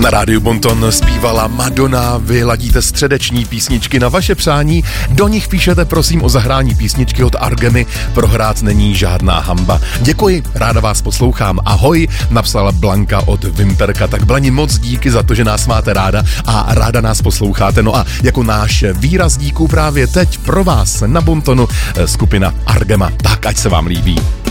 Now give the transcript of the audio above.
Na rádiu Bonton zpívala Madonna, vy ladíte středeční písničky na vaše přání, do nich píšete prosím o zahrání písničky od Argemy, prohrát není žádná hamba. Děkuji, ráda vás poslouchám, ahoj, napsala Blanka od Vimperka, tak Blani moc díky za to, že nás máte ráda a ráda nás posloucháte, no a jako náš výraz díků právě teď pro vás na Bontonu skupina Argema, tak ať se vám líbí.